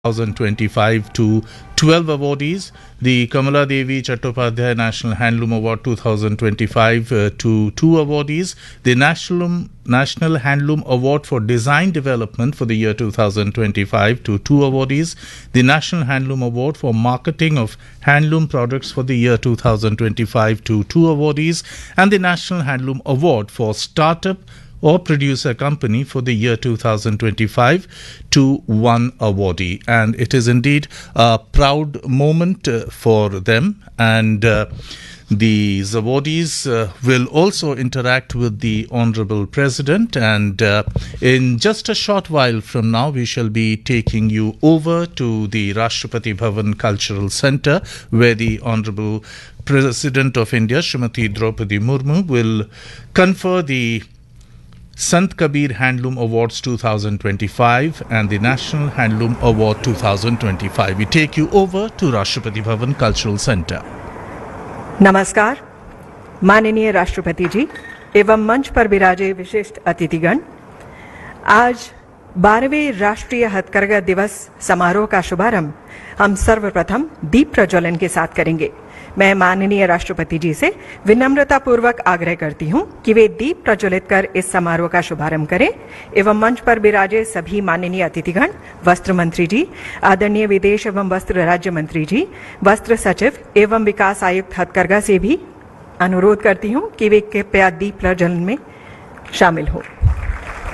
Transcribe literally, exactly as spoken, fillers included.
twenty twenty-five to twelve awardees. The Kamala Devi Chattopadhyay National Handloom Award twenty twenty-five uh, to two awardees. The National National Handloom Award for Design Development for the year two thousand twenty-five to two awardees. The National Handloom Award for Marketing of Handloom Products for the year two thousand twenty-five to two awardees. And the National Handloom Award for Startup or Producer Company for the year two thousand twenty-five to one awardee. And it is indeed a proud moment uh, for them. And uh, these awardees uh, will also interact with the Honorable President. And uh, in just a short while from now, we shall be taking you over to the Rashtrapati Bhavan Cultural Centre, where the Honorable President of India, Srimati Draupadi Murmu, will confer the Sant Kabir Handloom Awards twenty twenty-five and the National Handloom Award twenty twenty-five. We take you over to Rashtrapati Bhavan Cultural Centre. नमस्कार माननीय राष्ट्रपति जी एवं मंच पर विराजे विशिष्ट अतिथिगण। आज बारहवें राष्ट्रीय हथकरघा दिवस समारोह का शुभारंभ हम सर्वप्रथम दीप प्रज्वलन के साथ करेंगे। मैं माननीय राष्ट्रपति जी से विनम्रता पूर्वक आग्रह करती हूं कि वे दीप प्रज्वलित कर इस समारोह का शुभारंभ करें एवं मंच पर विराजे सभी माननीय अतिथिगण, वस्त्र मंत्री जी, आदरणीय विदेश एवं वस्त्र राज्य मंत्री जी, वस्त्र सचिव एवं विकास आयुक्त हथकरघा से भी अनुरोध करती हूं कि वे कृपया दीप प्रज्वलन में शामिल हों।